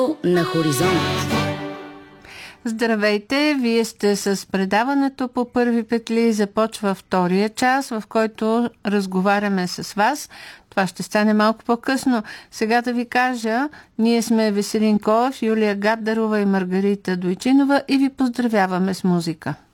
На хоризонт. Здравейте, вие сте с предаването по първи петли. Започва втория час, в който разговаряме с вас. Това ще стане малко по-късно. Сега да ви кажа, ние сме Веселин Коев, Юлия Гаддарова и Маргарита Дойчинова и ви поздравяваме с музика.